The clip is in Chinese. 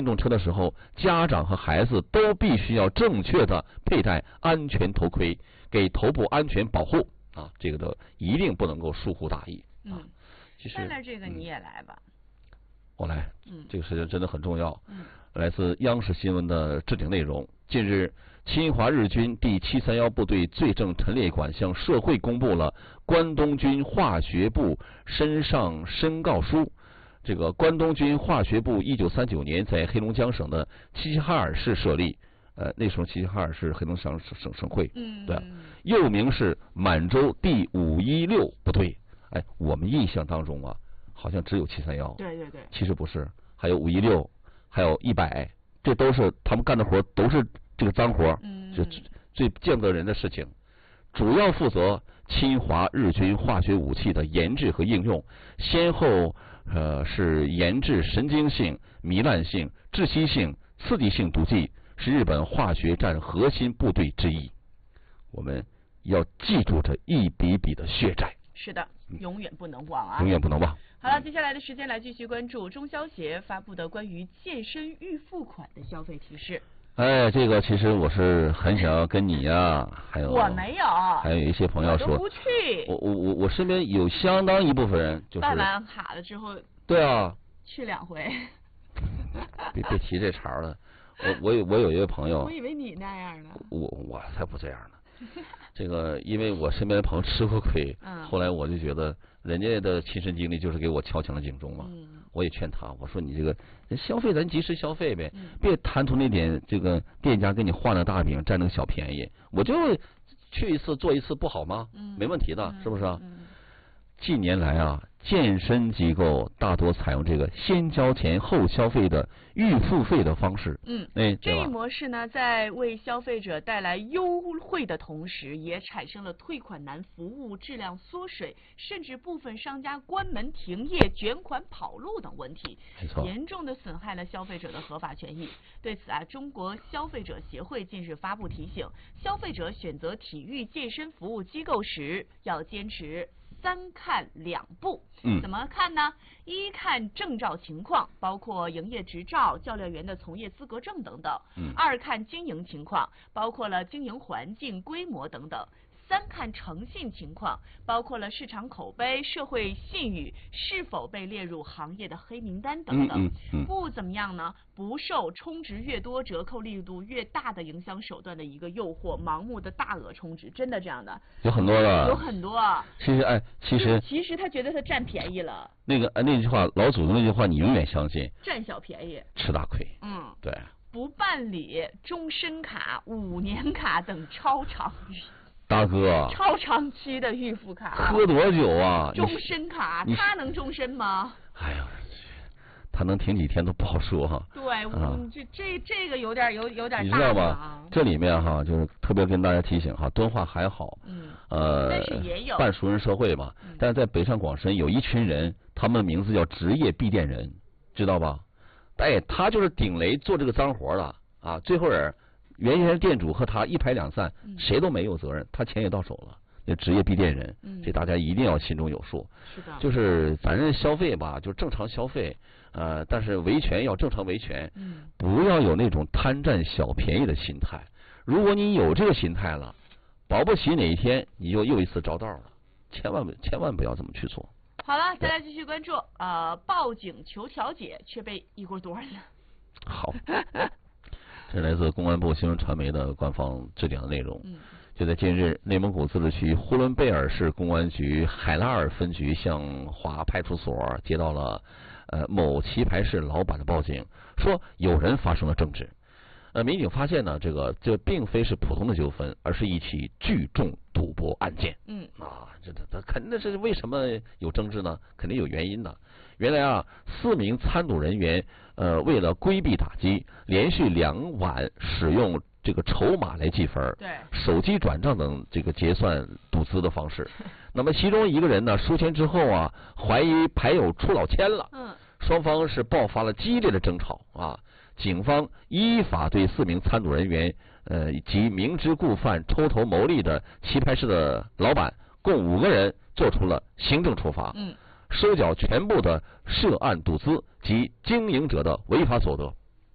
动车的时候，家长和孩子都必须要正确的佩戴安全头盔，给头部安全保护啊，这个的一定不能够疏忽大意啊。其实， 下面这个你也来吧。 我来，这个事情真的很重要。来自央视新闻的置顶内容。近日，侵华日军第731部队罪证陈列馆向社会公布了关东军化学部身上申告书。这个关东军化学部1939年在黑龙江省的齐齐哈尔市设立，那时候齐齐哈尔是黑龙江省会，对，又名是满洲第516部队。哎，我们印象当中啊，好像只有731， 对， 其实不是，还有516，还有100，这都是他们干的活，都是这个脏活，就最见不得人的事情。主要负责侵华日军化学武器的研制和应用，先后是研制神经性、糜烂性、窒息性、刺激性毒剂，是日本化学战核心部队之一。我们要记住这一笔笔的血债。 是的，永远不能忘啊！ 永远不能忘。 好了，接下来的时间来继续关注中消协发布的关于健身预付款的消费提示。 哎，这个其实我是很想要跟你呀，还有我没有， 还有一些朋友说， 我不去。 我身边有相当一部分人就是办完卡了之后， 对啊， 去2回。 别提这茬了。我有一位朋友， 我以为你那样呢。 我才不这样呢。这个因为我身边的朋友吃过亏，后来我就觉得人家的亲身经历就是给我敲响了警钟嘛。我也劝他，我说你这个消费咱及时消费呗，别贪图那点这个店家给你画那大饼占那个小便宜，我就去一次做一次不好吗？没问题的，是不是啊？近年来啊，健身机构大多采用这个先交钱后消费的预付费的方式。这一模式呢，在为消费者带来优惠的同时，也产生了退款难、服务质量缩水，甚至部分商家关门停业、卷款跑路等问题，严重的损害了消费者的合法权益。对此啊，中国消费者协会近日发布提醒，消费者选择体育健身服务机构时，要坚持3看2不。怎么看呢？1看证照情况，包括营业执照、教练员的从业资格证等等。2看经营情况，包括了经营环境、规模等等。3看诚信情况，包括了市场口碑、社会信誉是否被列入行业的黑名单等等。不怎么样呢？不受充值越多、折扣力度越大的营销手段的一个诱惑，盲目的大额充值，真的这样的有很多的， 有很多。其实他觉得他占便宜了。那句话，老祖宗那句话，你永远相信， 占小便宜， 吃大亏。对。 不办理终身卡、5年卡等超长大哥， 超长期的预付卡喝多久啊？ 终身卡，他能终身吗？ 哎呀，他能停几天都不好说哈。 对，这个有点大， 你知道吗？这里面哈，就是特别跟大家提醒哈，敦化还好， 但是也有半熟人社会嘛。但是在北上广深有一群人，他们的名字叫职业闭店人，知道吧？哎，他就是顶雷做这个脏活的啊，最后原先店主和他一拍两散，谁都没有责任，他钱也到手了。那职业闭店人，这大家一定要心中有数。 是的， 就是反正消费吧，就正常消费，但是维权要正常维权，不要有那种贪占小便宜的心态。如果你有这个心态了，保不齐哪一天你就又一次着道了，千万不要这么去做。 好了，再来继续关注报警求调解却被一锅端了。 好。这来自公安部新闻传媒的官方置顶的内容。就在近日，内蒙古自治区呼伦贝尔市公安局海拉尔分局向华派出所接到了某棋牌室老板的报警，说有人发生了争执。民警发现呢，这并非是普通的纠纷，而是一起聚众赌博案件。这肯定是为什么有争执呢？肯定有原因的。原来啊，4名参赌人员为了规避打击，连续2晚使用这个筹码来计分， 对， 手机转账等这个结算赌资的方式。那么其中一个人呢，输钱之后啊，怀疑牌友出老千了，双方是爆发了激烈的争吵啊。警方依法对4名参赌人员及明知故犯抽头牟利的棋牌室的老板共5个人做出了行政处罚，收缴全部的涉案赌资及经营者的违法所得。